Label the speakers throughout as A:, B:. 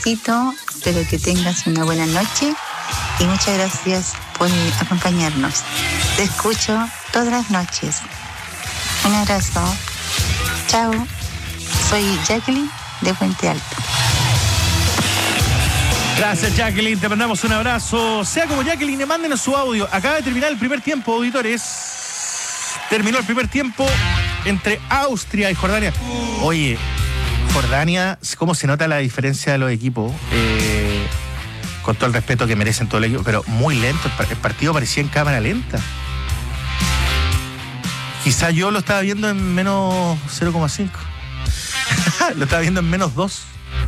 A: besito, espero que tengas una buena noche y muchas gracias por acompañarnos. Te escucho todas las noches. Un abrazo. Chao. Soy Jacqueline de Puente Alto.
B: Gracias, Jacqueline, te mandamos un abrazo. Sea como Jacqueline, mándenos su audio. Acaba de terminar el primer tiempo, auditores. Terminó el primer tiempo entre Austria y Jordania. Oye, Jordania, ¿cómo se nota la diferencia de los equipos? Con todo el respeto que merecen todo el equipo, pero muy lento. El partido parecía en cámara lenta. Quizá yo lo estaba viendo en menos 0,5. Lo estaba viendo en menos 2.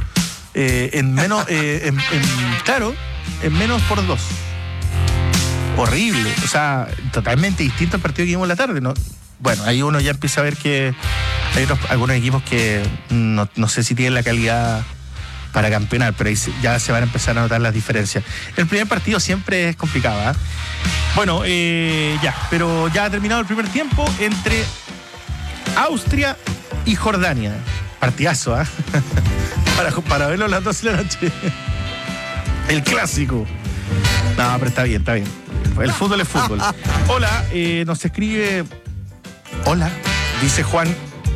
B: Claro, en menos por 2. Horrible, o sea, totalmente distinto al partido que vimos en la tarde, ¿no? Bueno, ahí uno ya empieza a ver que hay algunos equipos que no sé si tienen la calidad para campeonar, pero ahí ya se van a empezar a notar las diferencias. El primer partido siempre es complicado, ¿eh? Bueno, pero ya ha terminado el primer tiempo entre Austria y Jordania. Partidazo, ¿eh? para verlo a las 12 de la noche. El clásico. No, pero está bien. El fútbol es fútbol. Hola, nos escribe... Hola, dice Juan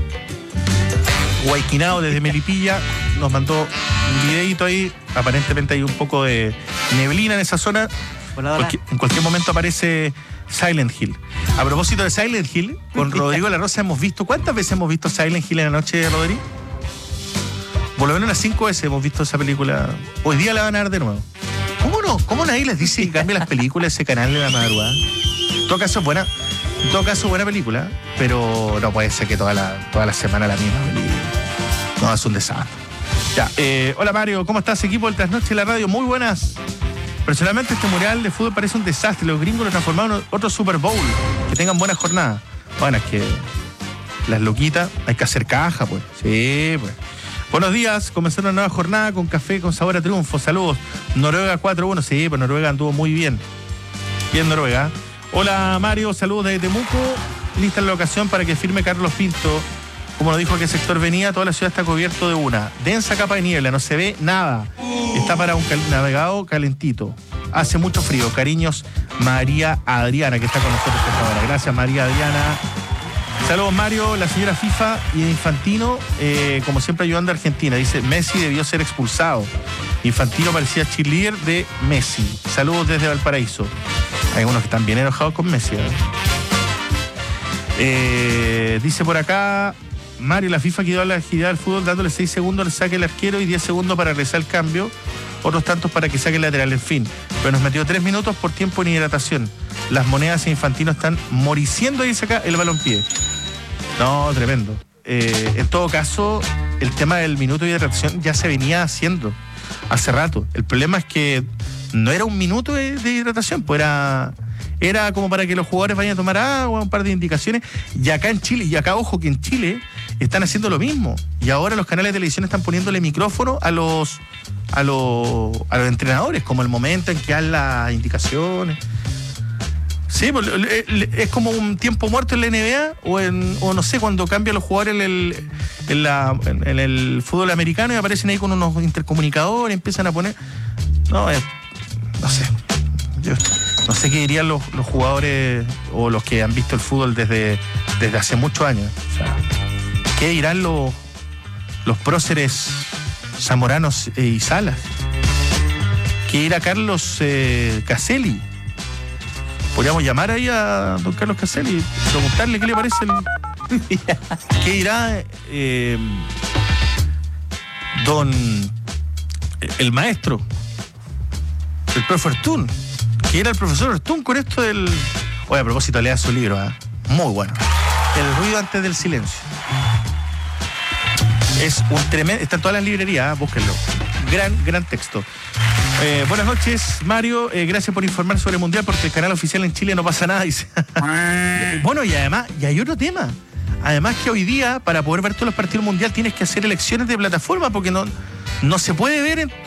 B: Guayquinao desde Melipilla. Nos mandó un videito ahí. Aparentemente hay un poco de neblina en esa zona. Hola. En cualquier momento aparece Silent Hill. A propósito de Silent Hill, con Rodrigo La Rosa hemos visto... ¿Cuántas veces hemos visto Silent Hill en la noche, Rodrigo? Por lo menos unas 5 veces hemos visto esa película. Hoy día la van a ver de nuevo. ¿Cómo no? ¿Cómo nadie les dice que cambie las películas ese canal de la madrugada? En todo caso, buena película, pero no puede ser que toda la semana la misma película. No, es un desastre. Ya, hola Mario, ¿cómo estás? Equipo del Trasnoche de la Radio, muy buenas. Personalmente este mundial de fútbol parece un desastre. Los gringos lo transformaron en otro Super Bowl. Que tengan buenas jornadas. Bueno, es que las loquitas hay que hacer caja, pues. Sí, pues. Buenos días, comenzó una nueva jornada con café con sabor a triunfo. Saludos. Noruega 4-1. Sí, pues Noruega anduvo muy bien. Bien Noruega. Hola Mario, saludos desde Temuco. Lista en la ocasión para que firme Carlos Pinto. Como nos dijo a qué sector venía, toda la ciudad está cubierto de una densa capa de niebla, no se ve nada. Está para un navegado calentito. Hace mucho frío. Cariños, María Adriana, que está con nosotros esta hora. Gracias, María Adriana. Saludos, Mario, la señora FIFA y Infantino, como siempre ayudando a Argentina. Dice, Messi debió ser expulsado. Infantino parecía cheerleader de Messi. Saludos desde Valparaíso. Hay unos que están bien enojados con Messi, ¿eh? Dice por acá, Mario, la FIFA quedó a la agilidad del fútbol dándole 6 segundos al saque el arquero y 10 segundos para realizar el cambio. Otros tantos para que saque el lateral, en fin. Pero nos metió 3 minutos por tiempo en hidratación. Las monedas e Infantino están moriciendo, dice acá, el balompié. No, tremendo. En todo caso, el tema del minuto de hidratación ya se venía haciendo hace rato. El problema es que no era un minuto de hidratación, pues era como para que los jugadores vayan a tomar agua, un par de indicaciones. Y acá en Chile, ojo que en Chile están haciendo lo mismo. Y ahora los canales de televisión están poniéndole micrófono a los entrenadores, como el momento en que dan las indicaciones. Sí, pues, es como un tiempo muerto en la NBA o no sé, cuando cambian los jugadores en el fútbol americano y aparecen ahí con unos intercomunicadores, empiezan a poner... No sé. Yo no sé qué dirían los jugadores o los que han visto el fútbol desde hace muchos años. O sea, ¿qué dirán los próceres zamoranos y Salas? ¿Qué dirá Carlos Caselli? Podríamos llamar ahí a don Carlos Caselli y preguntarle qué le parece ¿qué dirá el maestro, el profe Ortún? ¿Qué era el profesor Ortún con esto del... Oye, a propósito, lea su libro, ¿eh? Muy bueno. El ruido antes del silencio. Es un tremendo... Está en todas las librerías, búsquenlo. Gran texto. Buenas noches, Mario. Gracias por informar sobre el Mundial, porque el canal oficial en Chile no pasa nada, dice. Bueno, y además, y hay otro tema. Además que hoy día, para poder ver todos los partidos del Mundial, tienes que hacer elecciones de plataforma, porque no se puede ver